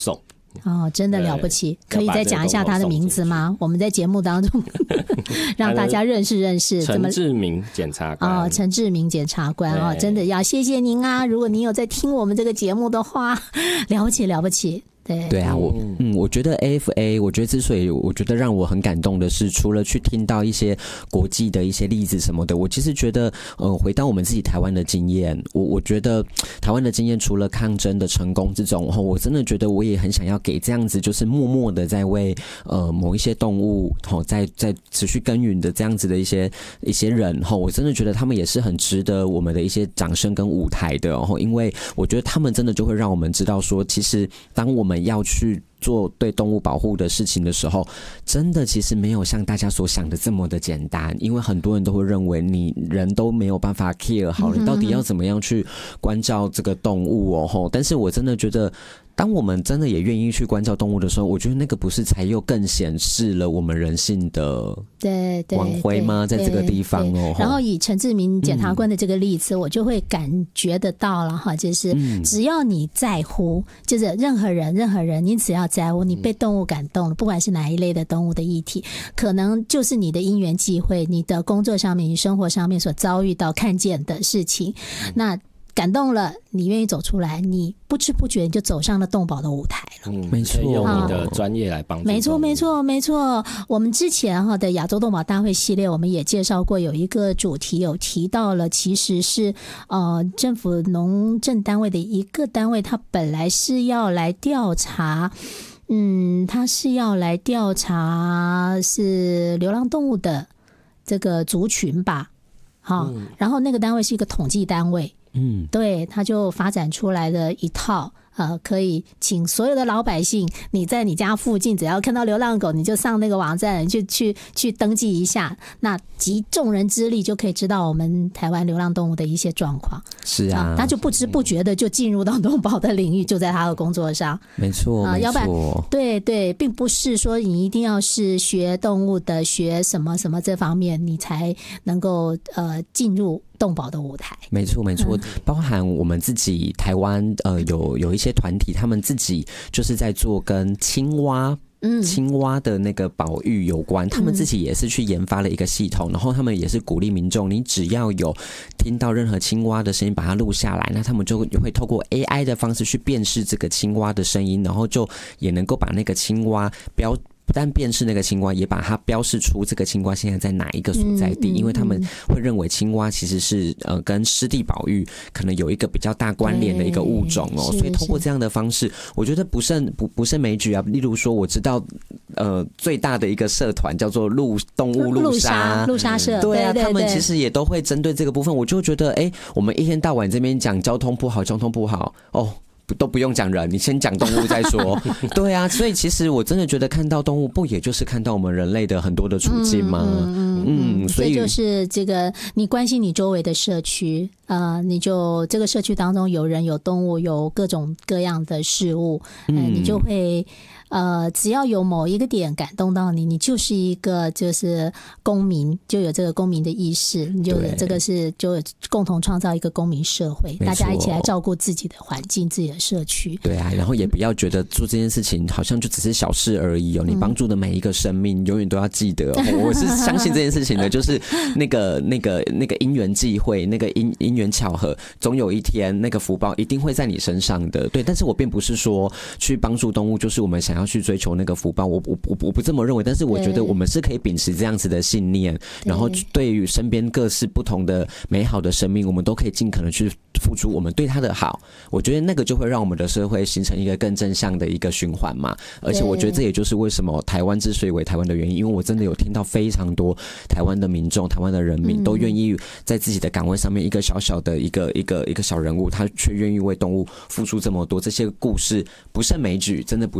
送。 哦，真的了不起！可以再讲一下他的名字吗？我们在节目当中让大家认识认识。 陈志明检察官哦，陈志明检察官哦，真的要谢谢您啊！如果您有在听我们这个节目的话，了不起了不起。 对啊，我觉得 AFA， 我觉得之所以我觉得让我很感动的是，除了去听到一些国际的一些例子什么的，我其实觉得回到我们自己台湾的经验，我觉得台湾的经验除了抗争的成功之中，我真的觉得我也很想要给这样子就是默默的在为某一些动物在持续耕耘的这样子的一些人，我真的觉得他们也是很值得我们的一些掌声跟舞台的，因为我觉得他们真的就会让我们知道说，其实当我们要去做对动物保护的事情的时候，真的其实没有像大家所想的这么的简单，因为很多人都会认为你人都没有办法 care 好，你到底要怎么样去关照这个动物哦，但是我真的觉得当我们真的也愿意去关照动物的时候，我觉得那个不是才又更显示了我们人性的光辉吗？在这个地方哦。 然后以陈志明检察官的这个例子，我就会感觉得到了哈，就是只要你在乎，就是任何人，你只要在乎，你被动物感动了，不管是哪一类的动物的议题，可能就是你的因缘际会，你的工作上面、你生活上面所遭遇到、看见的事情，那感动了，你愿意走出来，你不知不觉你就走上了动保的舞台了。 没错， 用你的专业来帮助。 没错。我们之前的亚洲动保大会系列，我们也介绍过，有一个主题有提到了，其实是政府农政单位的一个单位，它本来是要来调查。他是要来调查是流浪动物的这个族群吧，然后那个单位是一个统计单位，对，他就发展出来的一套可以请所有的老百姓，你在你家附近只要看到流浪狗，你就上那个网站就去登记一下，那集众人之力就可以知道我们台湾流浪动物的一些状况。 是啊， 他就不知不觉的就进入到动保的领域，就在他的工作上。 没错， 要不然对，并不是说你一定要是学动物的，学什么什么这方面，你才能够进入动保的舞台。 没错，包含我们自己台湾有一些团体，他们自己就是在做跟青蛙的那个保育有关，他们自己也是去研发了一个系统，然后他们也是鼓励民众，你只要有听到任何青蛙的声音把它录下来，那他们就会透过 AI 的方式去辨识这个青蛙的声音，然后就也能够把那个青蛙不但辨识那个青蛙，也把它标示出这个青蛙现在在哪一个所在地，因为他们会认为青蛙其实是跟湿地保育可能有一个比较大关联的一个物种哦，所以透过这样的方式，我觉得不胜枚举啊。例如说，我知道最大的一个社团叫做动物路杀社，对啊，他们其实也都会针对这个部分，我就觉得我们一天到晚这边讲交通不好哦。都不用讲人，你先讲动物再说。对啊，所以其实我真的觉得看到动物，不也就是看到我们人类的很多的处境吗？所以就是这个，你关心你周围的社区，你就这个社区当中有人有动物有各种各样的事物，你就会。只要有某一个点感动到你，你就是一个就是公民，就有这个公民的意识，你就这个是就共同创造一个公民社会，大家一起来照顾自己的环境、自己的社区。 对啊，然后也不要觉得做这件事情好像就只是小事而已哦，你帮助的每一个生命，永远都要记得哦。我是相信这件事情的，就是那个因缘际会，那个因缘巧合，总有一天那个福报一定会在你身上的。对，但是我并不是说去帮助动物，就是我们想要去追求那个福报，我不这么认为，但是我觉得我们是可以秉持这样子的信念，然后对于身边各式不同的美好的生命，我们都可以尽可能去付出我们对他的好，我觉得那个就会让我们的社会形成一个更正向的一个循环嘛。而且我觉得这也就是为什么台湾之所以为台湾的原因，因为我真的有听到非常多台湾的民众、台湾的人民都愿意在自己的岗位上面，一个小小的一个小人物，他却愿意为动物付出这么多，这些故事不胜枚举，真的不胜枚举。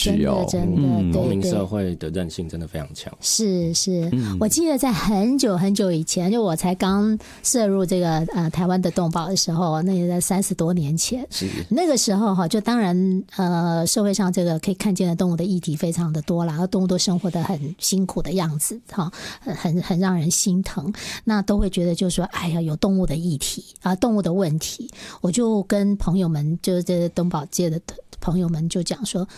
许哦， 真的， 公民社会的韧性真的非常强。 是，我记得在很久很久以前，就我才刚涉入这个台湾的动保的时候，那也在30多年前。 是那个时候哈，就当然社会上这个可以看见的动物的议题非常的多啦，动物都生活的很辛苦的样子哈，很让人心疼。那都会觉得就是说，哎呀，有动物的议题啊，动物的问题，我就跟朋友们，就是这动保界的朋友们就讲说，